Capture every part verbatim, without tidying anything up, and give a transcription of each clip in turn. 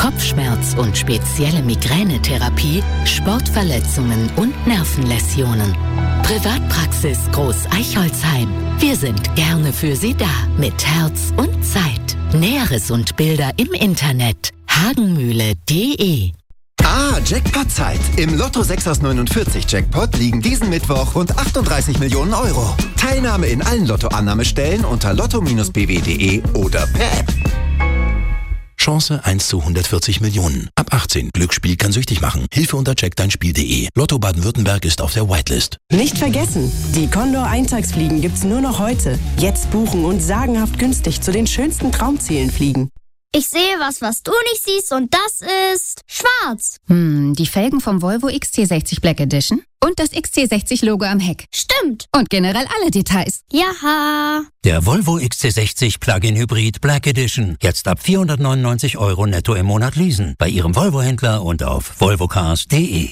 Kopfschmerz und spezielle Migränetherapie, Sportverletzungen und Nervenläsionen. Privatpraxis Groß Eichholzheim. Wir sind gerne für Sie da mit Herz und Zeit. Näheres und Bilder im Internet hagenmühle punkt de. Ah, Jackpot-Zeit. Im Lotto sechs aus neunundvierzig Jackpot liegen diesen Mittwoch rund achtunddreißig Millionen Euro. Teilnahme in allen Lottoannahmestellen unter lotto Bindestrich b w punkt de oder per App. Chance eins zu hundertvierzig Millionen. Ab achtzehn. Glücksspiel kann süchtig machen. Hilfe unter check dein Spiel punkt de. Lotto Baden-Württemberg ist auf der Whitelist. Nicht vergessen, die Condor-Eintagsfliegen gibt's nur noch heute. Jetzt buchen und sagenhaft günstig zu den schönsten Traumzielen fliegen. Ich sehe was, was du nicht siehst, und das ist schwarz. Hm, die Felgen vom Volvo X C sechzig Black Edition und das X C sechzig Logo am Heck. Stimmt. Und generell alle Details. Jaha. Der Volvo X C sechzig Plug-in Hybrid Black Edition. Jetzt ab vierhundertneunundneunzig Euro netto im Monat leasen. Bei Ihrem Volvo-Händler und auf volvocars punkt de.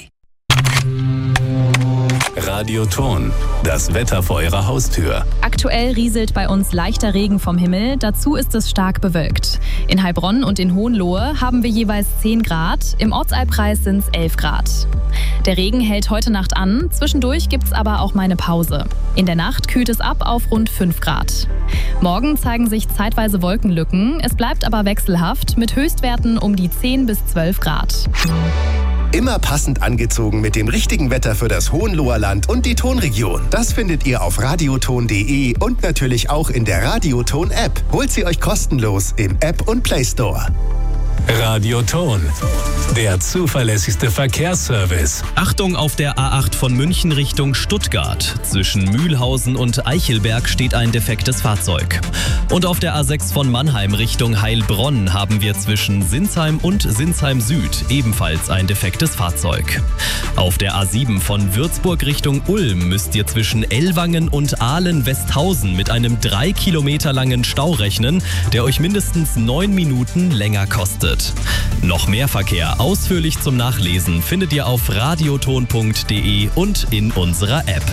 Radioton, das Wetter vor Ihrer Haustür. Aktuell rieselt bei uns leichter Regen vom Himmel, dazu ist es stark bewölkt. In Heilbronn und in Hohenlohe haben wir jeweils zehn Grad, im Ortseilkreis sind es elf Grad. Der Regen hält heute Nacht an, zwischendurch gibt es aber auch mal eine Pause. In der Nacht kühlt es ab auf rund fünf Grad. Morgen zeigen sich zeitweise Wolkenlücken, es bleibt aber wechselhaft mit Höchstwerten um die zehn bis zwölf Grad. Immer passend angezogen mit dem richtigen Wetter für das Hohenloher Land und die Tonregion. Das findet ihr auf radioton punkt de und natürlich auch in der Radioton-App. Holt sie euch kostenlos im App und Play Store. Radioton, der zuverlässigste Verkehrsservice. Achtung, auf der A acht von München Richtung Stuttgart. Zwischen Mühlhausen und Eichelberg steht ein defektes Fahrzeug. Und auf der A sechs von Mannheim Richtung Heilbronn haben wir zwischen Sinsheim und Sinsheim Süd ebenfalls ein defektes Fahrzeug. Auf der A sieben von Würzburg Richtung Ulm müsst ihr zwischen Ellwangen und Ahlen-Westhausen mit einem drei Kilometer langen Stau rechnen, der euch mindestens neun Minuten länger kostet. Noch mehr Verkehr ausführlich zum Nachlesen findet ihr auf radioton punkt de und in unserer App.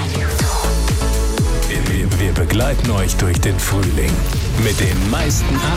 Wir, wir begleiten euch durch den Frühling mit den meisten